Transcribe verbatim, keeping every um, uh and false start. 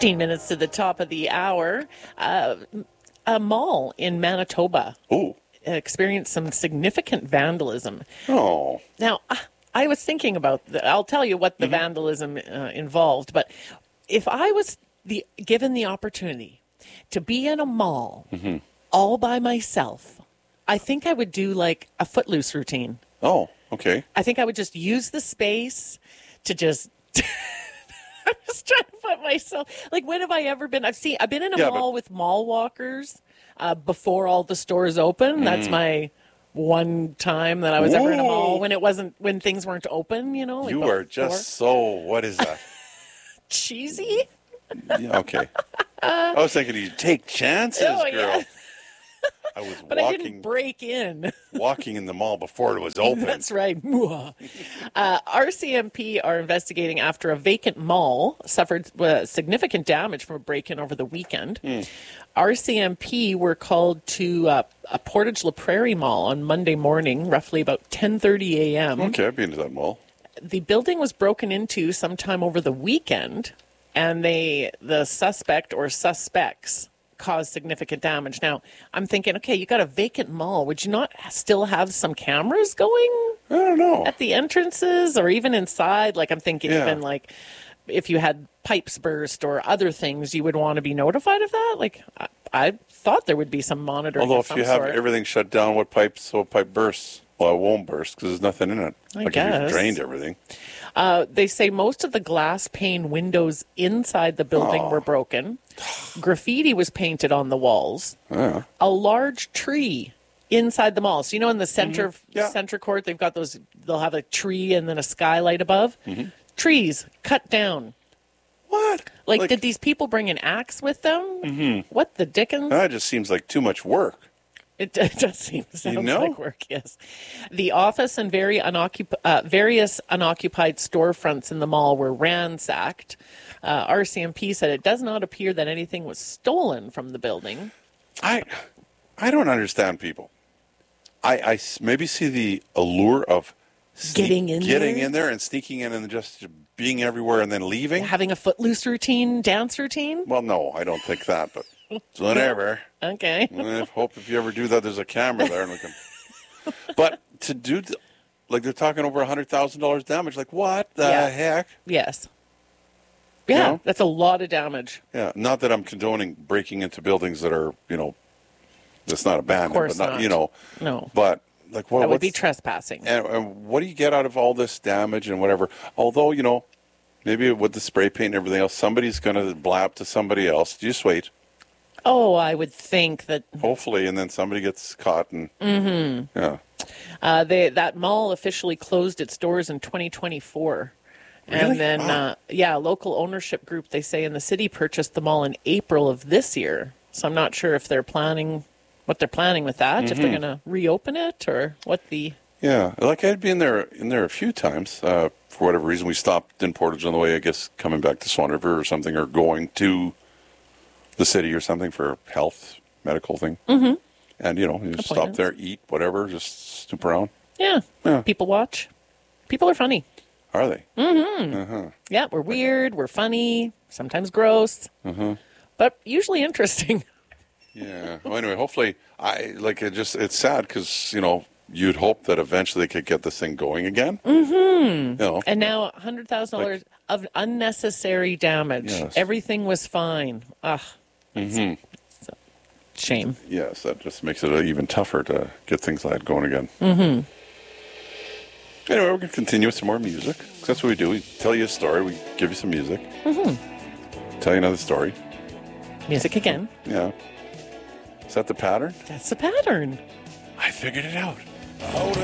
fifteen minutes to the top of the hour. Uh, a mall in Manitoba Oh. experienced some significant vandalism. Oh. Now, I was thinking about, the, I'll tell you what the mm-hmm. vandalism uh, involved, but if I was the given the opportunity to be in a mall mm-hmm. all by myself, I think I would do like a Footloose routine. Oh, okay. I think I would just use the space to just... I'm just trying to put myself, like, when have I ever been, I've seen, I've been in a yeah, mall but... with mall walkers uh, before all the stores open. Mm. That's my one time that I was Whoa. ever in a mall when it wasn't, when things weren't open, you know. Like you before. are just so, what is that? Cheesy? Yeah, okay. I was thinking you take chances, oh, girl. Yeah. I was but walking, I didn't break in. walking in the mall before it was open. That's right. Uh, R C M P are investigating after a vacant mall suffered uh, significant damage from a break-in over the weekend. Mm. R C M P were called to uh, a Portage La Prairie Mall on Monday morning, roughly about ten thirty a.m. Okay, I've been to that mall. The building was broken into sometime over the weekend, and they the suspect or suspects caused significant damage. Now, I'm thinking, okay, you got a vacant mall. Would you not still have some cameras going? I don't know. At the entrances or even inside? Like, I'm thinking yeah. even like if you had pipes burst or other things, you would want to be notified of that? Like, I, I thought there would be some monitoring. Although of if some you have sort. everything shut down, what pipe, so a pipe bursts? Well, it won't burst because there's nothing in it. I like guess. if you've drained everything. Uh, they say most of the glass pane windows inside the building oh. were broken. Graffiti was painted on the walls. Yeah. A large tree inside the mall. So, you know, in the center mm-hmm. yeah. center court, they've got those, they'll have a tree and then a skylight above. Mm-hmm. Trees cut down. What? Like, like, did these people bring an axe with them? Mm-hmm. What the dickens? That just seems like too much work. It, it does seem sounds you know? like work, yes. The office and very unoccup- uh, various unoccupied storefronts in the mall were ransacked. Uh, R C M P said it does not appear that anything was stolen from the building. I I don't understand people. I, I maybe see the allure of sneak, getting in getting there? in there and sneaking in and just being everywhere and then leaving. Having a Footloose routine, dance routine? Well, no, I don't think that, but whatever. Okay. I hope if you ever do that, there's a camera there. And we can... But to do, th- like they're talking over one hundred thousand dollars damage. Like what the yeah. heck? Yes. Yeah, you know? That's a lot of damage. Yeah, not that I'm condoning breaking into buildings that are, you know, that's not abandoned. Of course but not, not. You know, no. But like what that would be trespassing. And, and what do you get out of all this damage and whatever? Although, you know, maybe with the spray paint and everything else, somebody's going to blab to somebody else. Just wait. Oh, I would think that. Hopefully, and then somebody gets caught. And mm-hmm. yeah, uh, they that mall officially closed its doors in twenty twenty-four. Really? And then, oh. uh, yeah, a local ownership group, they say, in the city purchased the mall in April of this year. So I'm not sure if they're planning, what they're planning with that, mm-hmm. if they're going to reopen it or what the... Yeah, like I'd been there in there a few times. Uh, for whatever reason, we stopped in Portage on the way, I guess, coming back to Swan River or something, or going to the city or something for health, medical thing. Mm-hmm. And, you know, you just stop there, eat, whatever, just snoop around. Yeah. yeah. People watch. People are funny. Are they? Mm-hmm. Uh-huh. Yeah, we're weird, we're funny, sometimes gross, uh-huh. but usually interesting. Yeah. Well, anyway, hopefully, I like it. Just it's sad because you know you'd hope that eventually they could get this thing going again. Mm-hmm. You know, and now one hundred thousand like, dollars of unnecessary damage. Yes. Everything was fine. Ugh. Mm-hmm. It's a shame. Yes, that just makes it even tougher to get things like that going again. Mm-hmm. Anyway, we're going to continue with some more music. That's what we do. We tell you a story. We give you some music. Mm-hmm. Tell you another story. Music again. Yeah. Is that the pattern? That's the pattern. I figured it out.